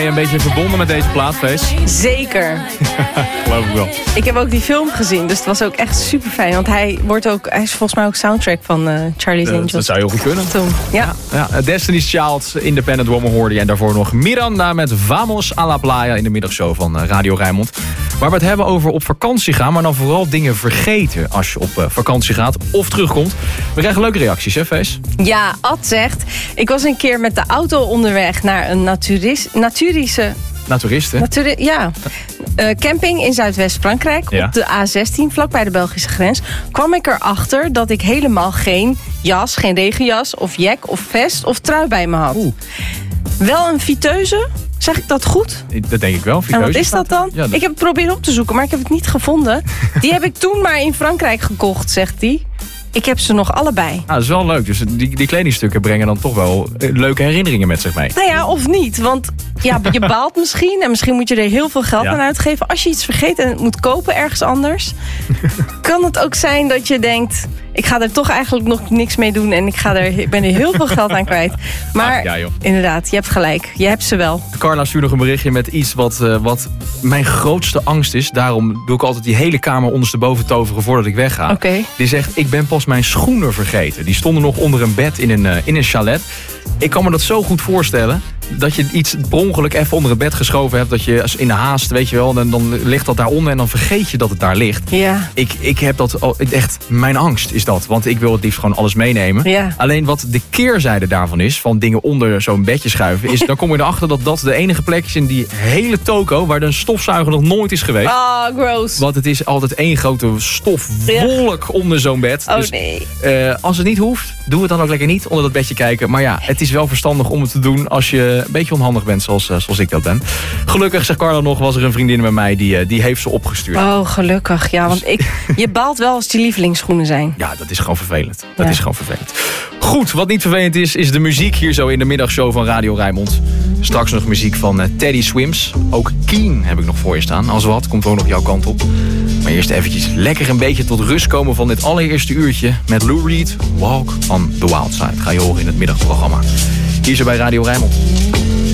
Ben je een beetje verbonden met deze plaatfeest? Zeker. Geloof ik wel. Ik heb ook die film gezien, dus het was ook echt super fijn. Want hij is volgens mij ook soundtrack van Charlie's Angels. Dat zou heel goed kunnen. Toen, ja. Destiny's Child, Independent Woman hoorde je. En daarvoor nog Miranda met Vamos a la Playa in de middagshow van Radio Rijnmond. Waar we het hebben over op vakantie gaan, maar dan vooral dingen vergeten als je op vakantie gaat of terugkomt. We krijgen leuke reacties, hè, Fees? Ja, Ad zegt, ik was een keer met de auto onderweg naar een camping in Zuidwest-Frankrijk, ja, op de A16, vlakbij de Belgische grens. Kwam ik erachter dat ik helemaal geen jas, geen regenjas of jack of vest of trui bij me had. Wel een fiteuze? Zeg ik dat goed? Dat denk ik wel. En wat is dat dan? Ja, ik heb het proberen op te zoeken, maar ik heb het niet gevonden. Die heb ik toen maar in Frankrijk gekocht, zegt hij. Ik heb ze nog allebei. Dat is wel leuk. Dus die kledingstukken brengen dan toch wel leuke herinneringen met zich mee. Nou ja, of niet. Want ja, je baalt misschien. En misschien moet je er heel veel geld aan uitgeven. Als je iets vergeet en het moet kopen ergens anders. Kan het ook zijn dat je denkt, ik ga er toch eigenlijk nog niks mee doen. En ik ben er heel veel geld aan kwijt. Maar inderdaad, je hebt gelijk. Je hebt ze wel. Carla stuurde nog een berichtje met iets wat mijn grootste angst is. Daarom doe ik altijd die hele kamer ondersteboven toveren voordat ik wegga. Okay. Die zegt, ik ben pas mijn schoenen vergeten. Die stonden nog onder een bed in een chalet. Ik kan me dat zo goed voorstellen. Dat je iets per ongeluk even onder het bed geschoven hebt. Dat je in de haast, weet je wel, dan ligt dat daaronder en dan vergeet je dat het daar ligt. Ja. Ik heb dat echt, mijn angst is dat. Want ik wil het liefst gewoon alles meenemen. Ja. Alleen wat de keerzijde daarvan is, van dingen onder zo'n bedje schuiven, is dan kom je erachter dat dat de enige plek is in die hele toko waar de stofzuiger nog nooit is geweest. Oh, gross. Want het is altijd één grote stofwolk onder zo'n bed. Oh, dus, nee. Als het niet hoeft, doe het dan ook lekker niet onder dat bedje kijken. Maar ja, het is wel verstandig om het te doen als je een beetje onhandig bent zoals ik dat ben. Gelukkig, zegt Carla nog, was er een vriendin met mij die heeft ze opgestuurd. Oh, gelukkig. Ja, want je baalt wel als die lievelingsschoenen zijn. Ja, dat is gewoon vervelend. Dat is gewoon vervelend. Goed, wat niet vervelend is de muziek hier zo in de middagshow van Radio Rijnmond. Straks nog muziek van Teddy Swims. Ook Keen heb ik nog voor je staan. Als wat, komt ook nog jouw kant op. Maar eerst eventjes lekker een beetje tot rust komen van dit allereerste uurtje met Lou Reed, Walk on the Wild Side. Ga je horen in het middagprogramma. Hier zo bij Radio Rijnmond.